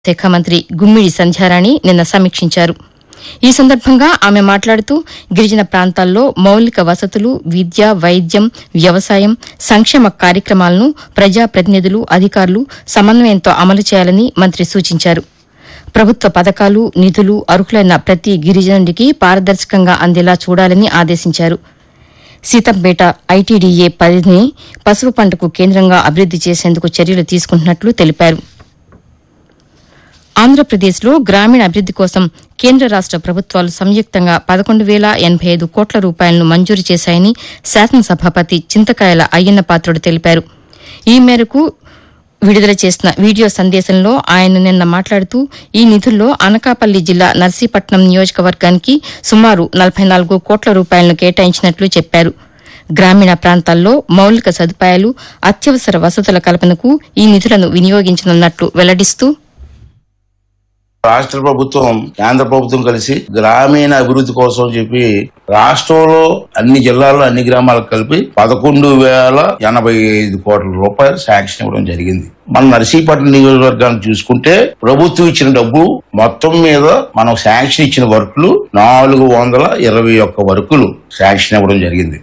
శాఖ మంత్రి గుమ్మిడి సంధ్యారాణి నిన్న సమీక్షించారు. ఈ సందర్భంగా ఆమె మాట్లాడుతూ గిరిజన ప్రాంతాల్లో మౌలిక వసతులు, విద్య, వైద్యం, వ్యవసాయం, సంక్షేమ కార్యక్రమాలను ప్రజాప్రతినిధులు, అధికారులు సమన్వయంతో అమలు చేయాలని మంత్రి సూచించారు. ప్రభుత్వ పథకాలు, నిధులు అర్హులైన ప్రతి గిరిజనుడికి పారదర్శకంగా అందేలా చూడాలని ఆదేశించారు. సీతంపేట ఐటీడీఏ పరిధిని పసుపు పంటకు కేంద్రంగా అభివృద్ది చేసేందుకు చర్యలు తీసుకుంటున్నట్లు తెలిపారు. ఆంధ్రప్రదేశ్లో గ్రామీణ అభివృద్ది కోసం కేంద్ర రాష్ట ప్రభుత్వాలు సంయుక్తంగా 11,085 కోట్ల రూపాయలను మంజూరు చేశాయని శాసనసభాపతి చింతకాయల అయ్యన్నపాత్రుడు తెలిపారు. ఈ మేరకు విడుదల చేసిన వీడియో సందేశంలో ఆయన నిన్న మాట్లాడుతూ ఈ నిధుల్లో అనకాపల్లి జిల్లా నర్సీపట్నం నియోజకవర్గానికి సుమారు 44 కోట్ల రూపాయలను కేటాయించినట్లు చెప్పారు. గ్రామీణ ప్రాంతాల్లో మౌలిక సదుపాయాలు, అత్యవసర వసతుల కల్పనకు ఈ నిధులను వినియోగించనున్నట్లు వెల్లడిస్తూ రాష్ట్ర ప్రభుత్వం, కేంద్ర ప్రభుత్వం కలిసి గ్రామీణ అభివృద్ధి కోసం చెప్పి రాష్ట్రంలో అన్ని జిల్లాల్లో అన్ని గ్రామాలకు కలిపి 11,085 కోట్ల రూపాయలు శాంక్షన్ ఇవ్వడం జరిగింది. మన నర్సీపట్నం నియోజకవర్గాన్ని చూసుకుంటే ప్రభుత్వం ఇచ్చిన డబ్బు మొత్తం మీద మనం శాంక్షన్ ఇచ్చిన వర్కులు 421 వర్కులు శాంక్షన్ ఇవ్వడం జరిగింది.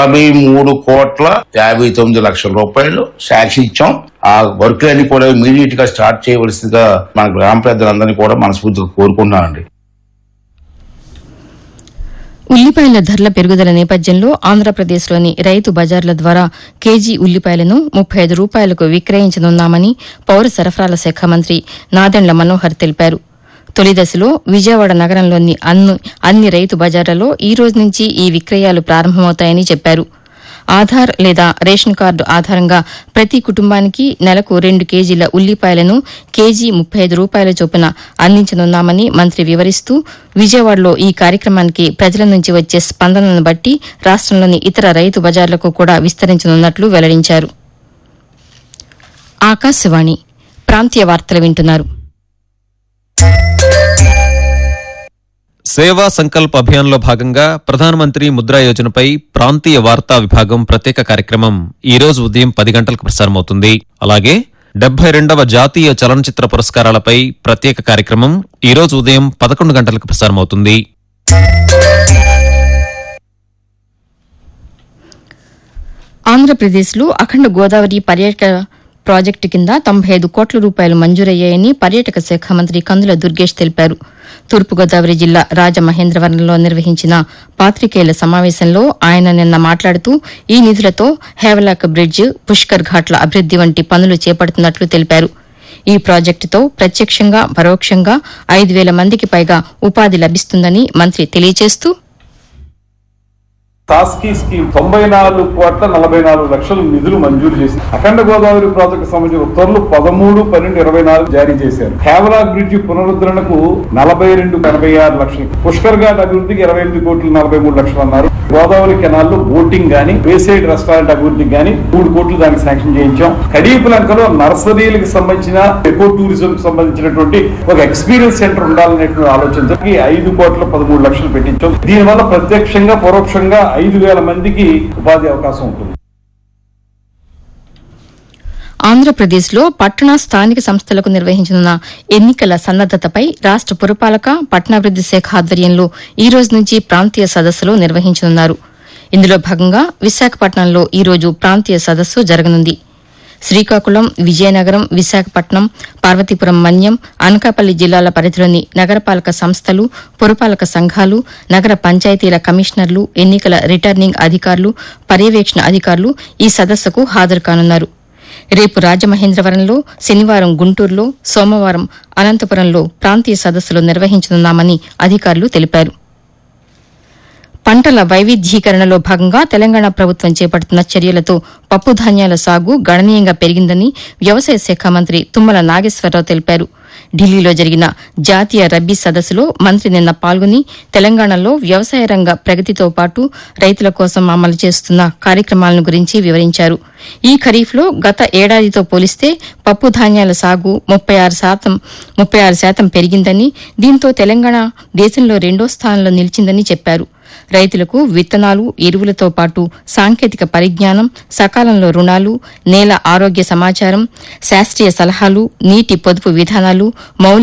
43,59,00,000 రూపాయలు శాంక్షన్ ఇచ్చాం. ఆ వర్కులన్నీ కూడా ఇమీడియట్ గా స్టార్ట్ చేయవలసిందిగా మన గ్రామ పెద్దలందరినీ కూడా మనస్ఫూర్తిగా కోరుకుంటున్నానండి. ఉల్లిపాయల ధరల పెరుగుదల నేపథ్యంలో ఆంధ్రప్రదేశ్లోని రైతు బజార్ల ద్వారా కేజీ ఉల్లిపాయలను 35 రూపాయలకు విక్రయించనున్నామని పౌర సరఫరాల శాఖ మంత్రి నాదెండ్ల మనోహర్ తెలిపారు. తొలి దశలో విజయవాడ నగరంలోని అన్ని రైతు బజార్లలో ఈ రోజు నుంచి ఈ విక్రయాలు ప్రారంభమవుతాయని చెప్పారు. ఆధార్ లేదా రేషన్ కార్డు ఆధారంగా ప్రతి కుటుంబానికి నెలకు 2 కేజీల ఉల్లిపాయలను కేజీ 35 రూపాయల చొప్పున అందించనున్నామని మంత్రి వివరిస్తూ విజయవాడలో ఈ కార్యక్రమానికి ప్రజల నుంచి వచ్చే స్పందనను బట్టి రాష్టంలోని ఇతర రైతు బజార్లకు కూడా విస్తరించనున్నట్లు వెల్లడించారు. ఆకాశవాణి ప్రాంతీయ వార్తలు వింటున్నారు. సేవా సంకల్ప్ అభియాన్లో భాగంగా ప్రధానమంత్రి ముద్రా యోజనపై ప్రాంతీయ వార్తా విభాగం ప్రత్యేక కార్యక్రమం ఈ రోజు ఉదయం 10 గంటలకు ప్రసారమవుతుంది. అలాగే 72వ జాతీయ చలనచిత్ర పురస్కారాలపై ప్రత్యేక కార్యక్రమం ఈ రోజు ఉదయం 11 గంటలకు ప్రసారమవుతుంది. ఆంధ్రప్రదేశ్లో అఖండ గోదావరి పర్యాటక ప్రాజెక్టు కింద 95 కోట్ల రూపాయలు మంజూరయ్యాయని పర్యాటక శాఖ మంత్రి కందుల దుర్గేష్ తెలిపారు. తూర్పుగోదావరి జిల్లా రాజమహేంద్రవరంలో నిర్వహించిన పాతికేయుల సమావేశంలో ఆయన నిన్న మాట్లాడుతూ ఈ నిధులతో హేవలాక్ బ్రిడ్జ్, పుష్కర్ ఘాట్ల అభివృద్ది వంటి పనులు చేపడుతున్నట్లు తెలిపారు. ఈ ప్రాజెక్టుతో ప్రత్యక్షంగా, పరోక్షంగా 5,000 మందికి పైగా ఉపాధి లభిస్తుందని మంత్రి తెలియజేస్తూ టాస్కీ స్కీమ్ 94,44,00,000 నిధులు మంజూరు చేసి అఖండ గోదావరి ప్రాజెక్టు సంబంధించిన ఉత్తర్వులు 13/12/24 జారీ చేశారు. హేవలాక్ బ్రిడ్జి పునరుద్ధరణకు 42,86 లక్షలు, పుష్కర్ ఘాట్ అభివృద్ధికి 28,43 లక్షలు అన్నారు. గోదావరి కెనాల్లో బోటింగ్ గానీ, వేసైడ్ రెస్టారెంట్ అభివృద్ధికి గానీ 3 కోట్లు దానికి శాంక్షన్ చేయించాం. కడీపులంకలో నర్సరీలకు సంబంధించిన ఎకో టూరిజం కు సంబంధించినటువంటి ఒక ఎక్స్పీరియన్స్ సెంటర్ ఉండాలనేటువంటి ఆలోచనతో 5,13 లక్షలు పెట్టించాం. దీనివల్ల ప్రత్యక్షంగా, పరోక్షంగా 5,000 మందికి ఉపాధి అవకాశం ఉంటుంది. ఆంధ్రప్రదేశ్లో పట్టణ స్థానిక సంస్థలకు నిర్వహించనున్న ఎన్నికల సన్నద్దతపై రాష్ట పురపాలక, పట్టణాభివృద్ది శాఖ ఆధ్వర్యంలో ఈ రోజు నుంచి ప్రాంతీయ సదస్సులు నిర్వహించనున్నారు. ఇందులో భాగంగా విశాఖపట్నంలో ఈ రోజు ప్రాంతీయ సదస్సు జరగనుంది. శ్రీకాకుళం, విజయనగరం, విశాఖపట్నం, పార్వతీపురం, మన్యం, అనకాపల్లి జిల్లాల పరిధిలోని నగరపాలక సంస్థలు, పురపాలక సంఘాలు, నగర పంచాయతీల కమిషనర్లు, ఎన్నికల రిటర్నింగ్ అధికారులు, పర్యవేక్షణ అధికారులు ఈ సదస్సుకు హాజరు కానున్నారు. రేపు రాజమహేంద్రవరంలో, శనివారం గుంటూరులో, సోమవారం అనంతపురంలో ప్రాంతీయ సదస్సులు నిర్వహించనున్నామని అధికారులు తెలిపారు. పంటల వైవిధ్యీకరణలో భాగంగా తెలంగాణ ప్రభుత్వం చేపడుతున్న చర్యలతో పప్పుధాన్యాల సాగు గణనీయంగా పెరిగిందని వ్యవసాయ శాఖ మంత్రి తుమ్మల నాగేశ్వరరావు తెలిపారు. ఢిల్లీలో జరిగిన జాతీయ రబ్బీ సదస్సులో మంత్రి నిన్న పాల్గొని తెలంగాణలో వ్యవసాయ రంగ ప్రగతితో పాటు రైతుల కోసం అమలు చేస్తున్న కార్యక్రమాలను గురించి వివరించారు. ఈ ఖరీఫ్లో గత ఏడాదితో పోలిస్తే పప్పు ధాన్యాల సాగు 36% పెరిగిందని, దీంతో తెలంగాణ దేశంలో 2వ స్థానంలో నిలిచిందని చెప్పారు. రైతులకు విత్తనాలు ఎరువులతో పాటు సాంకేతిక పరిజ్ఞానం, సకాలంలో రుణాలు, నేల ఆరోగ్య సమాచారం, శాస్త్రీయ సలహాలు, నీటి పొదుపు విధానాలు, మౌలిక